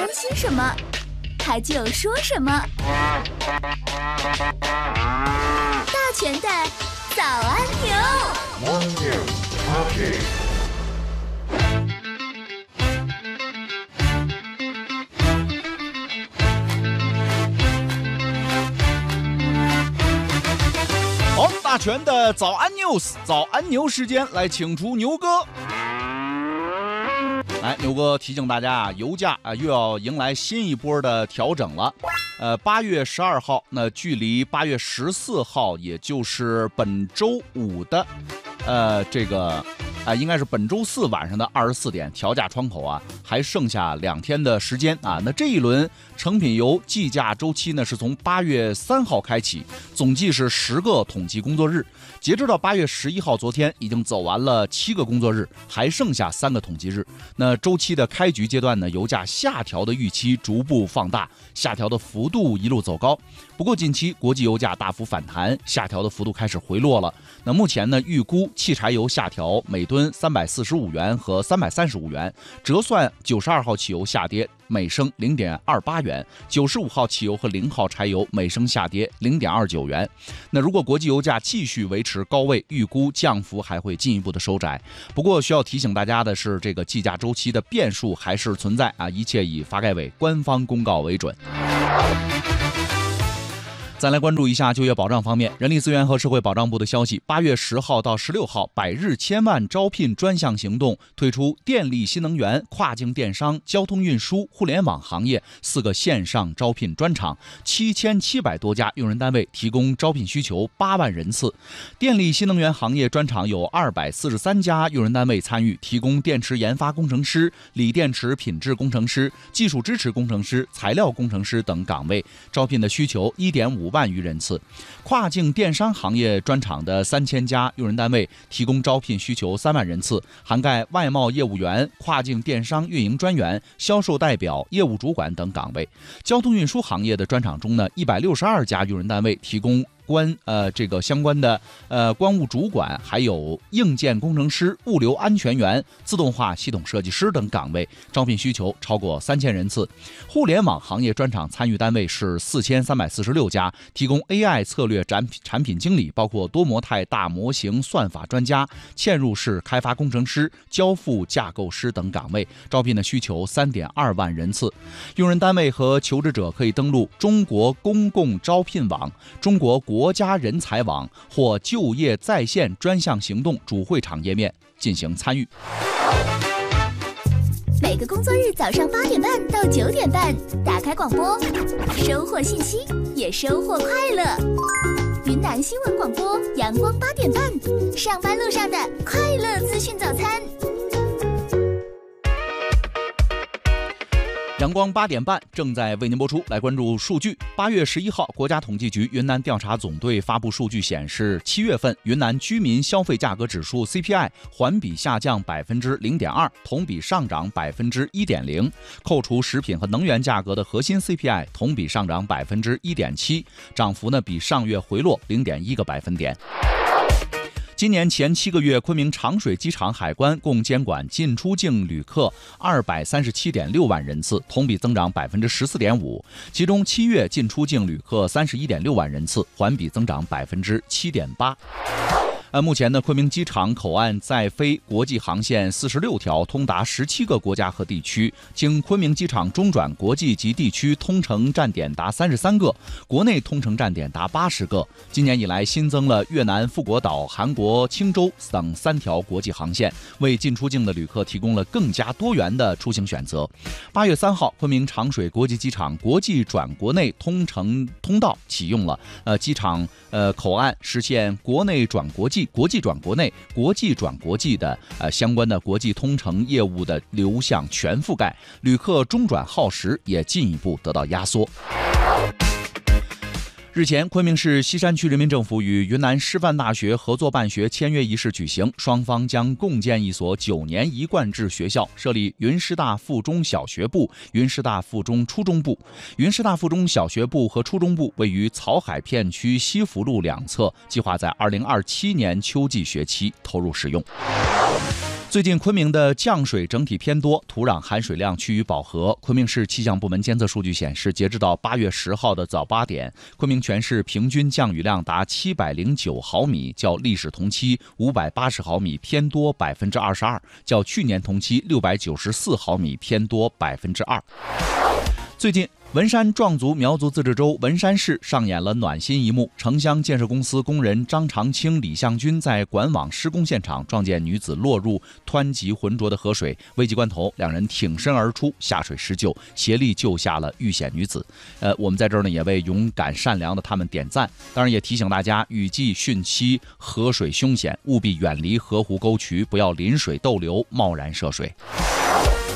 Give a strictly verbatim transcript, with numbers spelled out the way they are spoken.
心什么，他就说什么。大全的早安牛。 好，大全的早安 news， 早安牛时间，来请出牛哥。来，牛哥提醒大家啊，油价啊又要迎来新一波的调整了。呃，八月十二号，那距离八月十四号，也就是本周五的，呃，这个啊、呃，应该是本周四晚上的二十四点调价窗口啊，还剩下两天的时间啊。那这一轮成品油计价周期呢，是从八月三号开启，总计是十个统计工作日。截止到八月十一号，昨天已经走完了七个工作日，还剩下三个统计日。那周期的开局阶段呢，油价下调的预期逐步放大，下调的幅度一路走高。不过近期国际油价大幅反弹，下调的幅度开始回落了。那目前呢，预估汽柴油下调每吨三百四十五元和三百三十五元，折算九十二号汽油下跌每升 零点二八元，九十五号汽油和零号柴油每升下跌 零点二九元。那如果国际油价继续维持高位，预估降幅还会进一步的收窄。不过需要提醒大家的是，这个计价周期的变数还是存在啊，一切以发改委官方公告为准。再来关注一下就业保障方面，人力资源和社会保障部的消息，八月十号到十六号百日千万招聘专项行动推出电力新能源、跨境电商、交通运输、互联网行业四个线上招聘专场，七千七百多家用人单位提供招聘需求八万人次。电力新能源行业专场有二百四十三家用人单位参与，提供电池研发工程师、锂电池品质工程师、技术支持工程师、材料工程师等岗位，招聘的需求一点五万余人次。跨境电商行业专场的三千家用人单位提供招聘需求三万人次，涵盖外贸业务员、跨境电商运营专员、销售代表、业务主管等岗位。交通运输行业的专场中呢，一百六十二家用人单位提供关呃这个相关的呃关务主管，还有硬件工程师、物流安全员、自动化系统设计师等岗位，招聘需求超过三千人次。互联网行业专场参与单位是四千三百四十六家，提供 A I 策略产品产品经理，包括多模态大模型算法专家、嵌入式开发工程师、交付架构师等岗位，招聘的需求三点二万人次。用人单位和求职者可以登录中国公共招聘网、中国国国家人才网或就业在线专项行动主会场页面进行参与。 每个工作日早上八点半到九点半，打开广播，收获信息，也收获快乐。云南新闻广播，阳光八点半，上班路上的快乐资讯早餐。 阳光八点半正在为您播出，来关注数据。八月十一号，国家统计局云南调查总队发布数据显示，七月份云南居民消费价格指数 C P I 环比下降百分之零点二，同比上涨百分之一点零。扣除食品和能源价格的核心 C P I 同比上涨百分之一点七，涨幅呢比上月回落零点一个百分点。今年前七个月，昆明长水机场海关共监管进出境旅客二百三十七点六万人次，同比增长百分之十四点五。其中七月进出境旅客三十一点六万人次，环比增长百分之七点八。呃，目前呢，昆明机场口岸在飞国际航线四十六条，通达十七个国家和地区。经昆明机场中转国际及地区通乘站点达三十三个，国内通乘站点达八十个。今年以来新增了越南富国岛、韩国钦州等三条国际航线，为进出境的旅客提供了更加多元的出行选择。八月三号，昆明长水国际机场国际转国内通乘通道启用了，呃，机场呃口岸实现国内转国际、国际转国内、国际转国际的呃相关的国际通乘业务的流向全覆盖，旅客中转耗时也进一步得到压缩。日前，昆明市西山区人民政府与云南师范大学合作办学签约仪式举行，双方将共建一所九年一贯制学校，设立云师大附中小学部、云师大附中初中部。云师大附中小学部和初中部位于草海片区西福路两侧，计划在二零二七年秋季学期投入使用。 最近昆明的降水整体偏多，土壤含水量趋于饱和。昆明市气象部门监测数据显示，截止到八月十号的早八点，昆明全市平均降雨量达七百零九毫米，较历史同期五百八十毫米偏多百分之二十二，较去年同期六百九十四毫米偏多百分之二。最近，文山壮族苗族自治州文山市上演了暖心一幕。城乡建设公司工人张长青、李向军在管网施工现场撞见女子落入湍急浑浊的河水，危急关头，两人挺身而出，下水施救，协力救下了遇险女子。呃，我们在这儿呢也为勇敢善良的他们点赞。当然，也提醒大家，雨季汛期，河水凶险，务必远离河湖沟渠，不要临水逗留，贸然涉水。